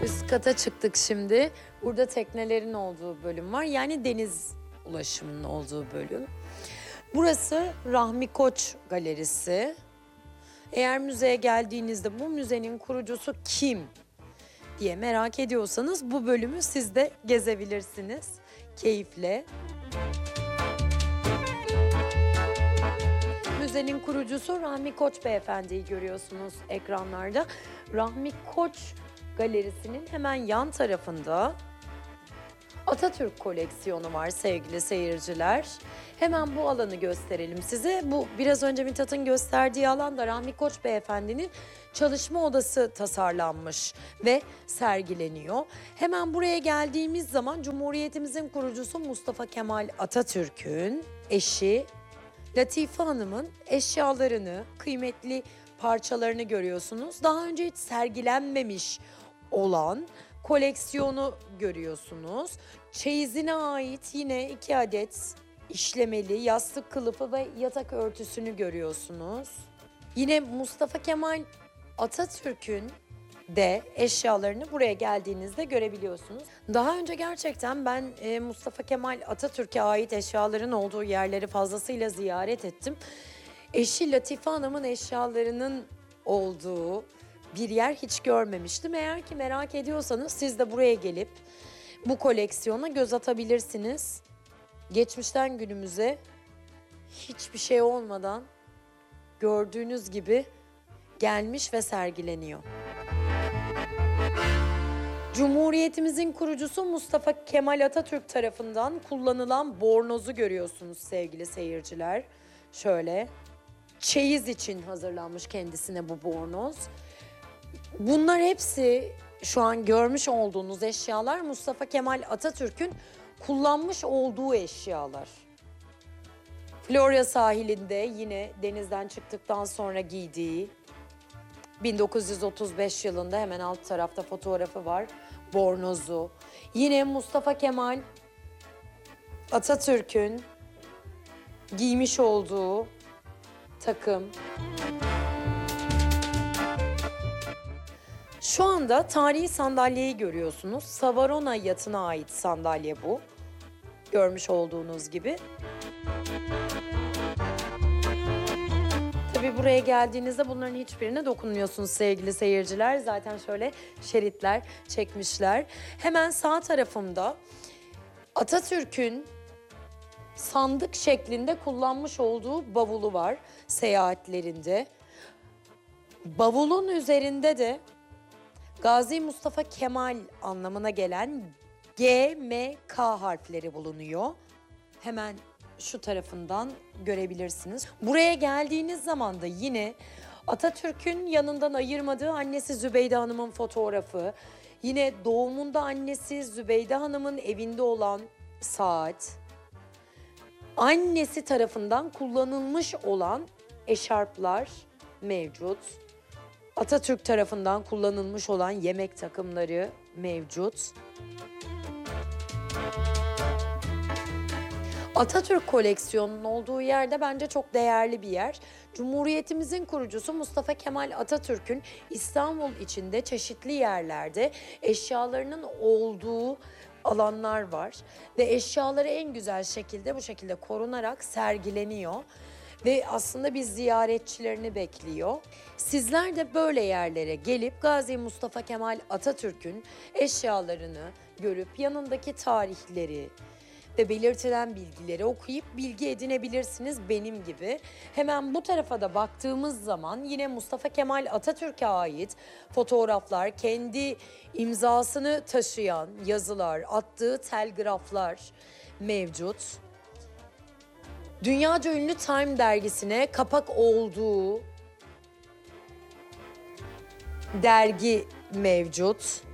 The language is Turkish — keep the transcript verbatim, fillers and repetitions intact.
Üst kata çıktık şimdi. Burada teknelerin olduğu bölüm var. Yani deniz ulaşımının olduğu bölüm. Burası Rahmi Koç Galerisi. Eğer müzeye geldiğinizde bu müzenin kurucusu kim diye merak ediyorsanız bu bölümü siz de gezebilirsiniz keyifle. Müzenin kurucusu Rahmi Koç beyefendiyi görüyorsunuz ekranlarda. Rahmi Koç Galerisi'nin hemen yan tarafında Atatürk koleksiyonu var sevgili seyirciler. Hemen bu alanı gösterelim size. Bu biraz önce Mithat'ın gösterdiği alanda Rahmi Koç beyefendinin çalışma odası tasarlanmış ve sergileniyor. Hemen buraya geldiğimiz zaman Cumhuriyetimizin kurucusu Mustafa Kemal Atatürk'ün eşi Latife Hanım'ın eşyalarını, kıymetli parçalarını görüyorsunuz. Daha önce hiç sergilenmemiş olan koleksiyonu görüyorsunuz. Çeyizine ait yine iki adet işlemeli yastık kılıfı ve yatak örtüsünü görüyorsunuz. Yine Mustafa Kemal Atatürk'ün de eşyalarını buraya geldiğinizde görebiliyorsunuz. Daha önce gerçekten ben e, Mustafa Kemal Atatürk'e ait eşyaların olduğu yerleri fazlasıyla ziyaret ettim. Eşi Latife Hanım'ın eşyalarının olduğu bir yer hiç görmemiştim. Eğer ki merak ediyorsanız siz de buraya gelip bu koleksiyona göz atabilirsiniz. Geçmişten günümüze hiçbir şey olmadan gördüğünüz gibi gelmiş ve sergileniyor. Cumhuriyetimizin kurucusu Mustafa Kemal Atatürk tarafından kullanılan bornozu görüyorsunuz sevgili seyirciler. Şöyle çeyiz için hazırlanmış kendisine bu bornoz. Bunlar hepsi şu an görmüş olduğunuz eşyalar Mustafa Kemal Atatürk'ün kullanmış olduğu eşyalar. Florya sahilinde yine denizden çıktıktan sonra giydiği, bin dokuz yüz otuz beş yılında hemen alt tarafta fotoğrafı var, bornozu. Yine Mustafa Kemal Atatürk'ün giymiş olduğu takım. Şu anda tarihi sandalyeyi görüyorsunuz. Savarona yatına ait sandalye bu. Görmüş olduğunuz gibi. Tabii buraya geldiğinizde bunların hiçbirine dokunmuyorsunuz sevgili seyirciler. Zaten şöyle şeritler çekmişler. Hemen sağ tarafımda Atatürk'ün sandık şeklinde kullanmış olduğu bavulu var seyahatlerinde. Bavulun üzerinde de Gazi Mustafa Kemal anlamına gelen G M K harfleri bulunuyor. Hemen şu tarafından görebilirsiniz. Buraya geldiğiniz zaman da yine Atatürk'ün yanından ayırmadığı annesi Zübeyde Hanım'ın fotoğrafı, yine doğumunda annesi Zübeyde Hanım'ın evinde olan saat, annesi tarafından kullanılmış olan eşarplar mevcut. Atatürk tarafından kullanılmış olan yemek takımları mevcut. Atatürk koleksiyonunun olduğu yerde bence çok değerli bir yer. Cumhuriyetimizin kurucusu Mustafa Kemal Atatürk'ün İstanbul içinde çeşitli yerlerde eşyalarının olduğu alanlar var. Ve eşyaları en güzel şekilde bu şekilde korunarak sergileniyor. Ve aslında biz ziyaretçilerini bekliyor. Sizler de böyle yerlere gelip Gazi Mustafa Kemal Atatürk'ün eşyalarını görüp yanındaki tarihleri ve belirtilen bilgileri okuyup bilgi edinebilirsiniz benim gibi. Hemen bu tarafa da baktığımız zaman yine Mustafa Kemal Atatürk'e ait fotoğraflar, kendi imzasını taşıyan yazılar, attığı telgraflar mevcut. Dünyaca ünlü Time dergisine kapak olduğu dergi mevcut.